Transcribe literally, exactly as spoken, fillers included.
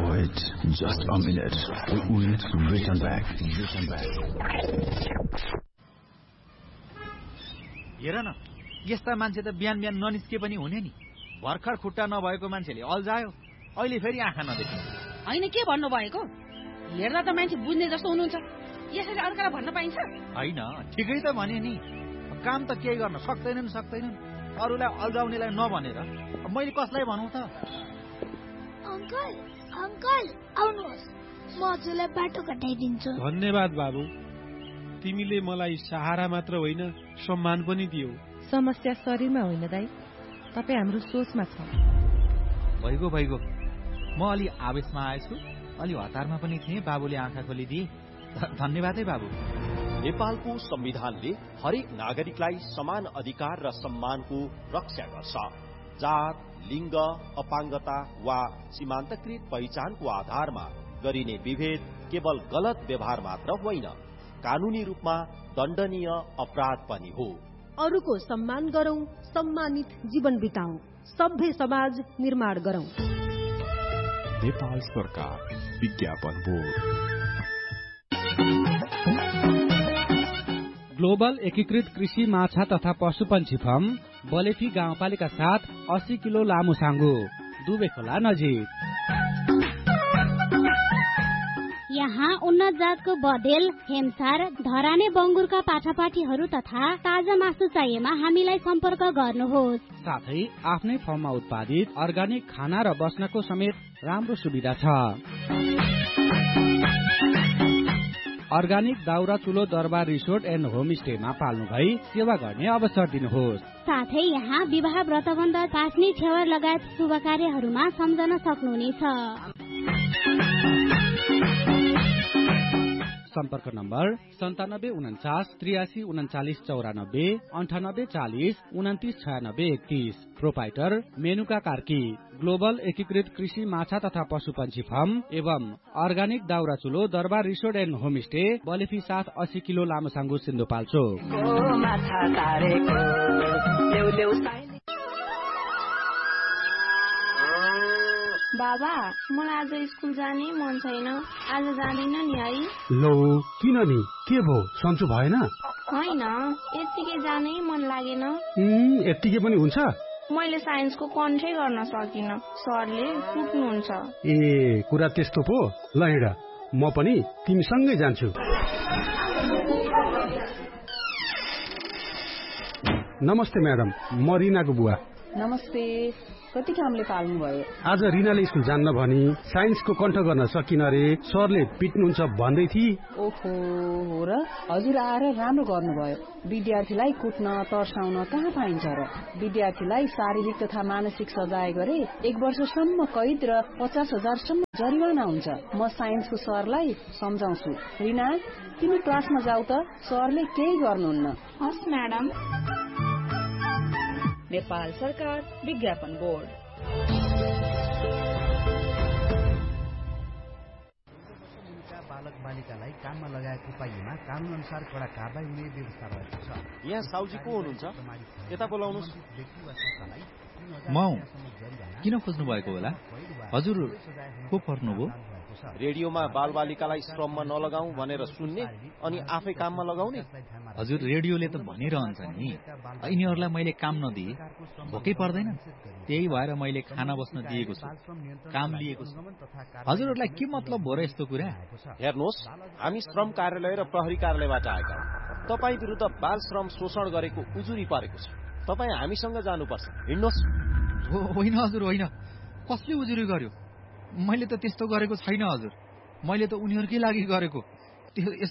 Wait just a minute. We will return back. Return back. हेर न, यस्ता मान्छे त बिहान बिहान ननिस्के पनि हुने नि। भर्खर खुट्टा नभएको मान्छेले अल्झायो, अहिले फेरि आँखा नदेख्ने। होइन, के भन्नु भएको? हेर्दा त मान्छे बुझ्ने जस्तो हुनुहुन्छ, यसरी अर्कालाई भन्न पाइन्छ? होइन, ठिकै त भने नि। काम त केही गर्न सक्दैनन् सक्दैनन् अरूलाई अल्झाउनेलाई नभनेर मैले कसलाई भनौँ त? अंकल अंकल आउनुहोस्, म हजुरलाई बाटो कटाइदिन्छु। धन्यवाद बाबु, तिमीले मलाई सहारा मात्र होइन सम्मान पनि दियौ। समस्या शरीरमा होइन दाइ, तपाईँ हाम्रो सोचमा छ। भइगयो भइगयो, म अलि आवेशमा आएछु, अलि हतारमा पनि थिएँ। बाबुले आँखा खोलिदिए, धन्यवाद है बाबु। नेपालको संविधानले हरेक नागरिकलाई समान अधिकार र सम्मानको रक्षा गर्छ। जात, लिङ्ग, अपाङ्गता वा सीमान्तकृत पहिचानको आधारमा गरिने विभेद केवल गलत व्यवहार मात्र होइन, कानूनी रूपमा दण्डनीय अपराध पनि हो। अरूको सम्मान गरौं, सम्मानित जीवन बिताउँ, सभ्य समाज निर्माण गरौं। नेपाल सरकार विज्ञापन बोर्ड। ग्लोबल एकीकृत कृषि माछा तथा पशुपन्छी फार्म बलेफी गाउँपालिका साथ अस्सी किलो लामो साङ्गो, दुबे खोला नजिक। यहाँ उन्नत जातको बदेल, हेमसार, धराने बंगुरका पाठापाठीहरू तथा ताजा मासु चाहिएमा हामीलाई सम्पर्क गर्नुहोस्। साथै आफ्नै फर्ममा उत्पादित अर्ग्यानिक खाना र बस्नको समेत राम्रो सुविधा छ। अर्ग्यानिक दाउरा चुलो दरबार रिसोर्ट एन्ड होमस्टेमा पाल्नु भई सेवा गर्ने अवसर दिनुहोस्। साथै यहाँ विवाह, व्रतबन्ध, पास्नी, छेवर लगायत शुभ कार्यहरूमा सम्झन सक्नुहुनेछ। सम्पर्क नम्बर सन्तानब्बे उन्चास त्रियासी उन्चालिस चौरानब्बे अन्ठानब्बे चालिस उन्तिस छयानब्बे एकतिस। प्रोपाइटर मेनुका कार्की। ग्लोबल एकीकृत कृषि माछा तथा पशुपन्छी फार्म एवं अर्ग्यानिक दाउरा चुलो दरबार रिसोर्ट एन्ड होमस्टे बलेफी साथ अस्सी किलो लामो साङ्गो सिन्धुपाल्चोक। बाबा, मलाई आज स्कुल जाने मन छैन, आज जाँदिन नि है। लो, किन नि? के भो, सन्चो भएन? होइन, यत्तिकै जानै मन लागेन। यत्तिकै पनि हुन्छ? मैले साइन्सको कन्ठै गर्न सकिन, सरले कुट्नुहुन्छ। ए, कुरा त्यस्तो पो। ल हिँड, म पनि तिमीसँगै जान्छु। नमस्ते म्याडम, म रिनाको बुवा। नमस्ते, कति कामले पाल्नु भयो? आज रिनाले स्कुल जान्न भनी साइन्सको कण्ठ गर्न सकिन रे, सरले पिट्नुहुन्छ भन्दै थिए। ओहो, हो र? हजुर आएर राम्रो गर्नुभयो। विद्यार्थीलाई कुट्न तर्साउन कहाँ पाइन्छ र? विद्यार्थीलाई शारीरिक तथा मानसिक सजाय गरे एक वर्षसम्म कैद र पचास हजारसम्म जरिवाना हुन्छ। म साइन्सको सरलाई सम्झाउँछु। रिना, तिमी क्लासमा जाऊ त, सरले केही गर्नुहुन्न। हस् म्याडम। नेपाल सरकार विज्ञापन बोर्ड। बालक बालिकालाई काममा लगाएको पाइएमा कानून अनुसार कडा कारबाही हुने व्यवस्था रहेको छ। यहाँ साउजी को हुनुहुन्छ? यता बोलाउनुहोस्। म किन खोज्नु भएको होला? हजुर को पर्नुभयो? रेडियोमा बालबालिकालाई श्रममा नलगाऊ भनेर सुन्ने अनि आफै काममा लगाउने। हजुर, रेडियोले त भनिरहन्छ नि, यिनीहरूलाई मैले काम नदिए भोकै पर्दैन, त्यही भएर मैले खाना बस्न दिएको छु, काम लिएको छु। हजुरहरूलाई के मतलब हो र यस्तो कुरा? हेर्नुहोस्, हामी श्रम कार्यालय र प्रहरी कार्यालयबाट आएका हौँ। तपाईँ विरुद्ध बाल श्रम शोषण गरेको उजुरी परेको छ। तपाईँ हामीसँग जानुपर्छ। हिँड्नुहोस्। होइन हजुर, होइन, कसले उजुरी गर्यो? मैले त त्यस्तो गरेको छैन हजुर, मैले त उनीहरूकै लागि गरेको।